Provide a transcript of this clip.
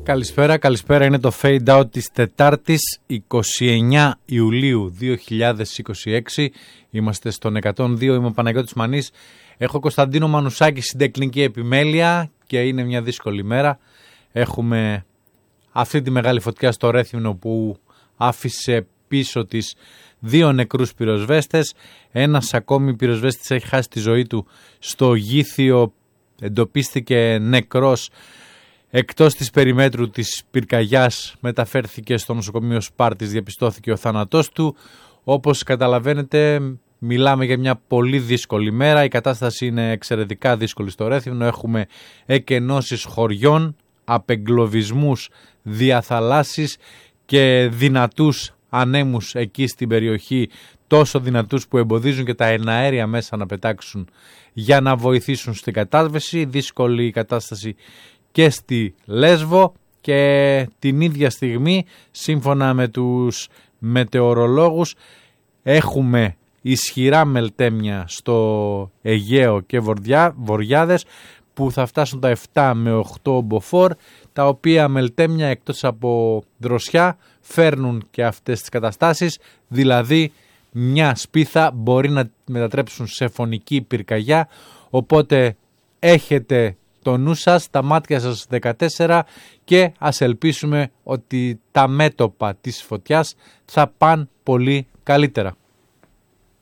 Καλησπέρα. Είναι το Fade Out της Τετάρτης 29 Ιουλίου 2026. Είμαστε στον 102, είμαι ο Παναγιώτης Μανής. Έχω Κωνσταντίνο Μανουσάκη στην τεχνική επιμέλεια και είναι μια δύσκολη μέρα. Έχουμε αυτή τη μεγάλη φωτιά στο Ρέθυμνο που άφησε πίσω της 2 νεκρούς πυροσβέστες. Ένας ακόμη πυροσβέστης έχει χάσει τη ζωή του στο Γήθιο, εντοπίστηκε νεκρός εκτός της περιμέτρου της πυρκαγιάς, μεταφέρθηκε στο νοσοκομείο Σπάρτης, διαπιστώθηκε ο θάνατός του. Όπως καταλαβαίνετε, μιλάμε για μια πολύ δύσκολη μέρα. Η κατάσταση είναι εξαιρετικά δύσκολη στο Ρέθυμνο. Έχουμε εκενώσεις χωριών, απεγκλωβισμούς διαθαλάσσης και δυνατούς ανέμους εκεί στην περιοχή, τόσο δυνατούς που εμποδίζουν και τα εναέρια μέσα να πετάξουν για να βοηθήσουν στην κατάσβεση. Δύσκολη η κατάσταση και στη Λέσβο και την ίδια στιγμή, σύμφωνα με τους μετεωρολόγους, έχουμε ισχυρά μελτέμια στο Αιγαίο και Βορειάδες που θα φτάσουν τα 7 με 8 μποφόρ, τα οποία μελτέμια εκτός από δροσιά φέρνουν και αυτές τις καταστάσεις, δηλαδή μια σπίθα μπορεί να μετατρέψουν σε φωνική πυρκαγιά, οπότε έχετε το νου σας, τα μάτια σας 14 και ας ελπίσουμε ότι τα μέτωπα της φωτιάς θα πάνε πολύ καλύτερα.